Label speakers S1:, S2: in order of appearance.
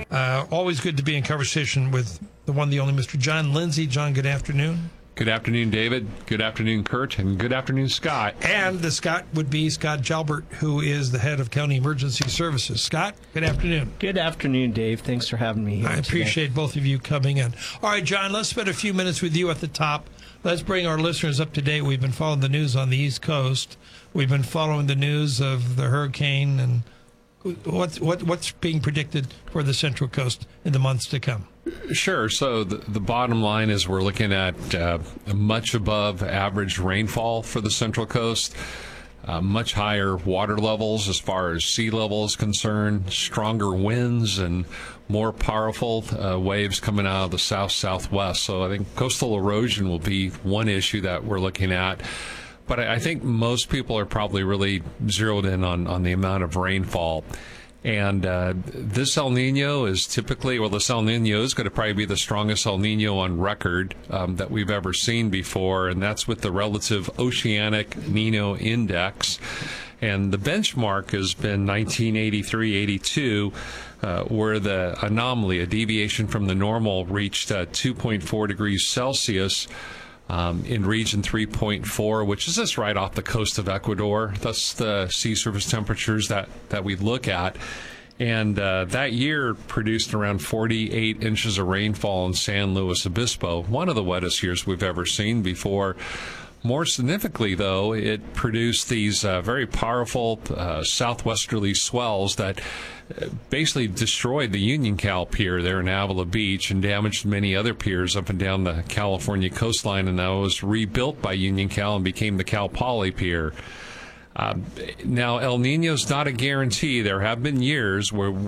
S1: Always good to be in conversation with the one, the only Mr. John Lindsay. John, good afternoon.
S2: Good afternoon, David. Good afternoon, Kurt. And good afternoon, Scott.
S1: And the Scott would be Scott Jalbert, who is the head of County Emergency Services. Scott, good afternoon.
S3: Good afternoon, Dave. Thanks for having me here
S1: I appreciate both of you coming in. All right, John, let's spend a few minutes with you at the top. Let's bring our listeners up to date. We've been following the news on the East Coast. We've been following the news of the hurricane and what's being predicted for the Central Coast in the months to come.
S2: Sure. So the bottom line is we're looking at much above average rainfall for the Central Coast, much higher water levels as far as sea level is concerned, stronger winds and more powerful waves coming out of the south-southwest. So I think coastal erosion will be one issue that we're looking at. But I think most people are probably really zeroed in on the amount of rainfall. And this El Nino is typically, this El Nino is going to probably be the strongest El Nino on record that we've ever seen before, and that's with the relative Oceanic Nino Index. And the benchmark has been 1983-82, where the anomaly, a deviation from the normal, reached 2.4 degrees Celsius. In region 3.4, which is just right off the coast of Ecuador. That's the sea surface temperatures that we look at. And that year produced around 48 inches of rainfall in San Luis Obispo, one of the wettest years we've ever seen before. More significantly, though, it produced these very powerful southwesterly swells that basically destroyed the Union Cal Pier there in Avila Beach and damaged many other piers up and down the California coastline, and that was rebuilt by Union Cal and became the Cal Poly Pier. Now, El Nino's not a guarantee. There have been years where